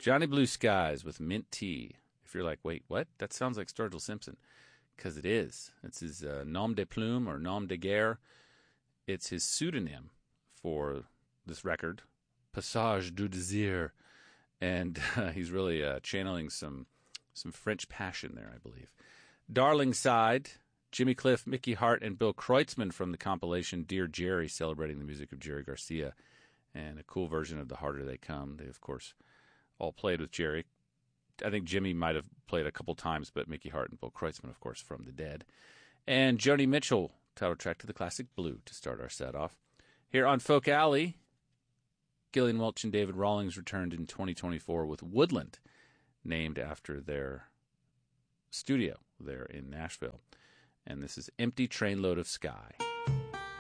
Johnny Blue Skies with Mint Tea. If you're like, wait, what? That sounds like Sturgill Simpson. Because it is. It's his nom de plume or nom de guerre. It's his pseudonym for this record, Passage du Désir. And he's really channeling some French passion there, I believe. Darling Side, Jimmy Cliff, Mickey Hart, and Bill Kreutzmann from the compilation Dear Jerry, celebrating the music of Jerry Garcia. And a cool version of The Harder They Come. They, of course, all played with Jerry. I think Jimmy might have played a couple times, but Mickey Hart and Bill Kreutzmann, of course, from the Dead. And Joni Mitchell, title track to the classic Blue, to start our set off. Here on Folk Alley, Gillian Welch and David Rawlings returned in 2024 with Woodland, named after their studio there in Nashville. And this is Empty Trainload of Sky.